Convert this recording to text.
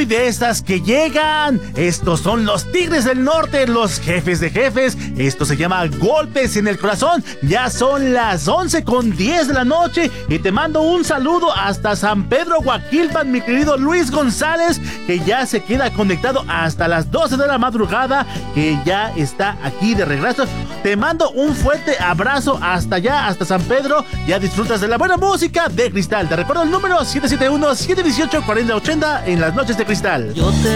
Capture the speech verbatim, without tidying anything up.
uy, de estas que llegan. Estos son los Tigres del Norte, los jefes de jefes. Esto se llama Golpes en el Corazón. Ya son las once con diez de la noche y te mando un saludo hasta San Pedro Guaquilpan, mi querido Luis González, que ya se queda conectado hasta las doce de la madrugada, que ya está aquí de regreso. Te mando un fuerte abrazo hasta allá, hasta San Pedro. Ya disfrutas de la buena música de Cristal. Te recuerdo el número siete siete uno, siete uno ocho, cuatro cero ocho cero en las noches de Cristal. Yo te